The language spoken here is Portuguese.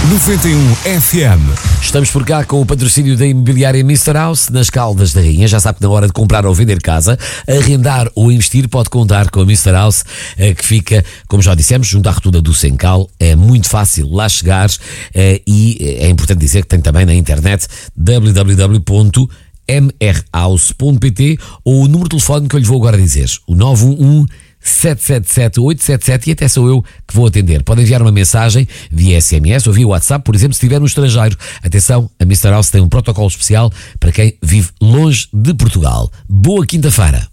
91 FM. Estamos por cá com o patrocínio da imobiliária Mr. House, nas Caldas da Rainha. Já sabe que na hora de comprar ou vender casa, arrendar ou investir, pode contar com a Mr. House, que fica, como já dissemos, junto à rotunda do Sencal. É muito fácil lá chegar, e é importante dizer que tem também na internet www.mrhouse.pt ou o número de telefone que eu lhe vou agora dizer, o 911 777-877, e até sou eu que vou atender. Pode enviar uma mensagem via SMS ou via WhatsApp, por exemplo, se estiver no estrangeiro. Atenção, a Mr. House tem um protocolo especial para quem vive longe de Portugal. Boa quinta-feira.